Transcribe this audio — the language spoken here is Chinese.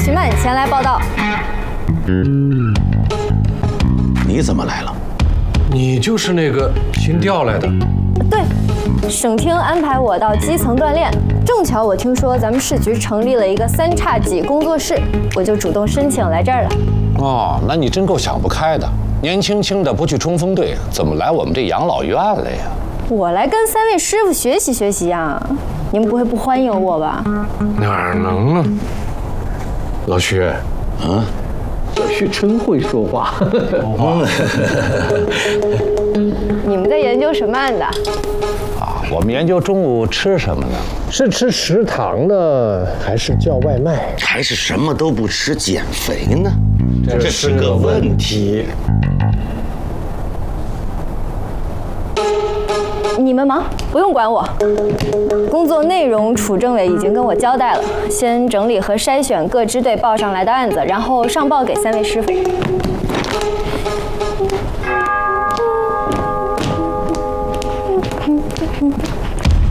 请慢前来报道。 你怎么来了？ 你就是那个新调来的？ 对，省厅安排我到基层锻炼，正巧我听说咱们市局成立了一个3叉戟工作室，我就主动申请来这儿了。 哦，那你真够想不开的，年轻轻的不去冲锋队，怎么来我们这养老院了呀？ 我来跟3位师傅学习学习呀，你们不会不欢迎我吧？ 哪能呢？老徐， 小旭真会说话。 你们在研究什么案子？ 啊，我们研究中午吃什么呢？ 是吃食堂呢，还是叫外卖？ 还是什么都不吃减肥呢？这是个问题。 你们忙，不用管我。工作内容，楚政委已经跟我交代了，先整理和筛选各支队报上来的案子，然后上报给3位师傅。